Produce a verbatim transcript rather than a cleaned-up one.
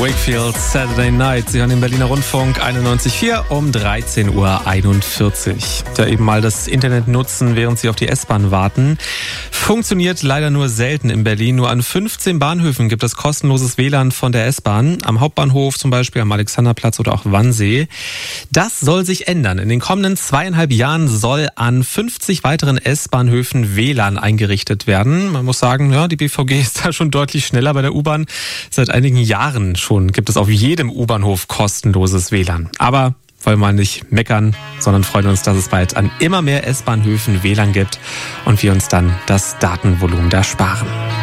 Wakefield, Saturday Night. Sie hören den Berliner Rundfunk einundneunzig Komma vier um dreizehn Uhr einundvierzig. Da eben mal das Internet nutzen, während Sie auf die S-Bahn warten. Funktioniert leider nur selten in Berlin. Nur an fünfzehn Bahnhöfen gibt es kostenloses W L A N von der S-Bahn. Am Hauptbahnhof zum Beispiel, am Alexanderplatz oder auch Wannsee. Das soll sich ändern. In den kommenden zweieinhalb Jahren soll an fünfzig weiteren S-Bahnhöfen W L A N eingerichtet werden. Man muss sagen, ja, die B V G ist da schon deutlich schneller bei der U-Bahn. Seit einigen Jahren schon gibt es auf jedem U-Bahnhof kostenloses W L A N. Aber wollen wir nicht meckern, sondern freuen uns, dass es bald an immer mehr S-Bahnhöfen W L A N gibt und wir uns dann das Datenvolumen da sparen.